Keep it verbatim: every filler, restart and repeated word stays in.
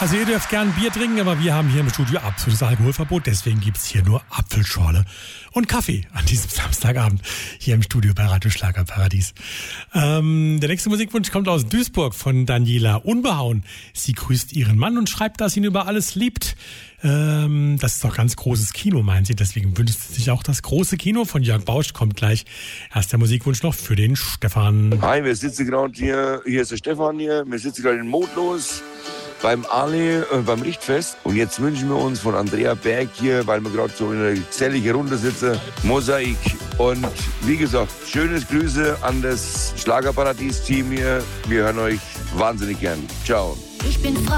Also ihr dürft gern Bier trinken, aber wir haben hier im Studio absolutes Alkoholverbot. Deswegen gibt's hier nur Apfelschorle und Kaffee an diesem Samstagabend hier im Studio bei Radio Schlagerparadies. Ähm, der nächste Musikwunsch kommt aus Duisburg von Daniela Unbehauen. Sie grüßt ihren Mann und schreibt, dass sie ihn über alles liebt. Ähm, das ist doch ganz großes Kino, meint sie. Deswegen wünscht sie sich auch das große Kino von Jörg Bausch. Kommt gleich. Erster Musikwunsch noch für den Stefan. Hi, wir sitzen gerade hier. Hier ist der Stefan hier. Wir sitzen gerade in Motlos beim Ale, äh, beim Richtfest. Und jetzt wünschen wir uns von Andrea Berg hier, weil wir gerade so in einer geselligen Runde sitzen, Mosaik. Und wie gesagt, schönes Grüße an das Schlagerparadies-Team hier. Wir hören euch wahnsinnig gern. Ciao. Ich bin Frau.